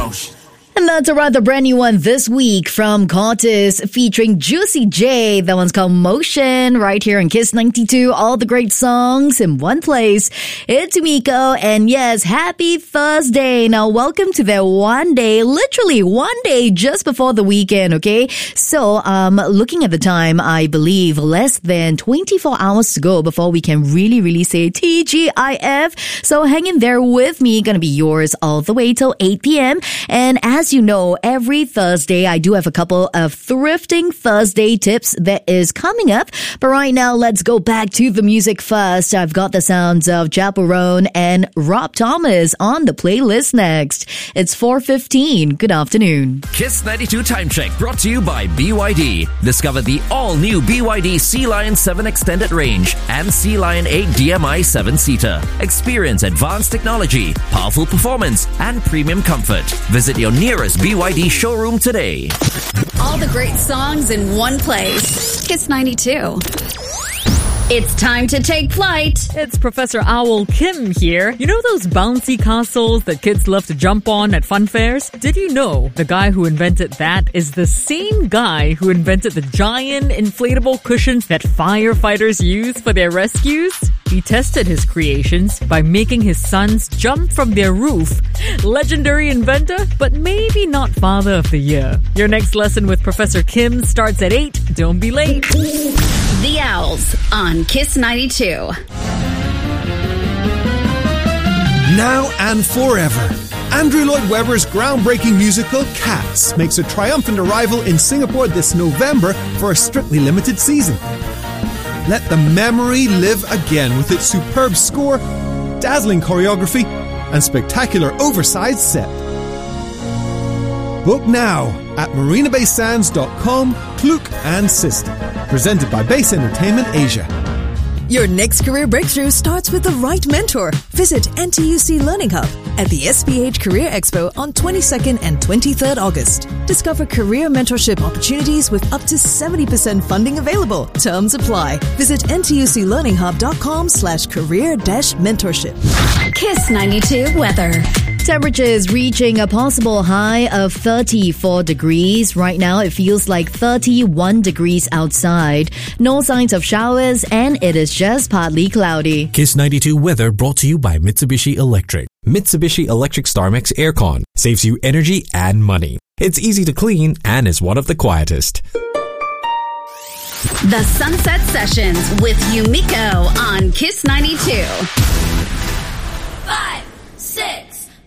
motion. And that's a rather brand new one this week from Cortis featuring Juicy J. That one's called Motion right here on Kiss 92. All the great songs in one place. It's Miko, and yes, happy Thursday. Now, welcome to the one day, literally one day just before the weekend, okay? So, looking at the time, I believe less than 24 hours to go before we can really say TGIF. So hang in there with me. Gonna be yours all the way till 8 p.m. And as you know, every Thursday, I do have a couple of Thrifting Thursday tips that is coming up. But right now, let's go back to the music first. I've got the sounds of Chaperone and Rob Thomas on the playlist next. It's 4:15. Good afternoon. Kiss 92 Time Check brought to you by BYD. Discover the all-new BYD Sea Lion 7 Extended Range and Sea Lion 8 DMI 7-seater. Experience advanced technology, powerful performance, and premium comfort. Visit your nearest BYD showroom today. All the great songs in one place. Kiss 92. It's time to take flight. It's Professor Owl Kim here. You know those bouncy castles that kids love to jump on at fun fairs? Did you know the guy who invented that is the same guy who invented the giant inflatable cushions that firefighters use for their rescues? He tested his creations by making his sons jump from their roof. Legendary inventor, but maybe not father of the year. Your next lesson with Professor Kim starts at 8. Don't be late. The Owls on Kiss 92. Now and forever. Andrew Lloyd Webber's groundbreaking musical Cats makes a triumphant arrival in Singapore this November for a strictly limited season. Let the memory live again with its superb score, dazzling choreography, and spectacular oversized set. Book now at marinabaysands.com, Klook and Sister. Presented by Base Entertainment Asia. Your next career breakthrough starts with the right mentor. Visit NTUC Learning Hub at the SPH Career Expo on 22nd and 23rd August. Discover career mentorship opportunities with up to 70% funding available. Terms apply. Visit ntuclearninghub.com/career-mentorship. Kiss 92 weather. Temperatures reaching a possible high of 34 degrees. Right now, it feels like 31 degrees outside. No signs of showers, and it is just partly cloudy. Kiss 92 weather brought to you by Mitsubishi Electric. Mitsubishi Electric StarMax Aircon saves you energy and money. It's easy to clean and is one of the quietest. The Sunset Sessions with Yumiko on Kiss 92. 5